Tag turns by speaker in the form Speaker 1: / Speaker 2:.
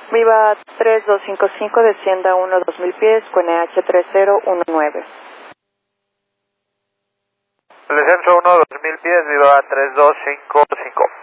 Speaker 1: Viva 3255, descienda 1-2000 pies con EH 3019.
Speaker 2: El descenso 1-2000 pies, Viva 3255.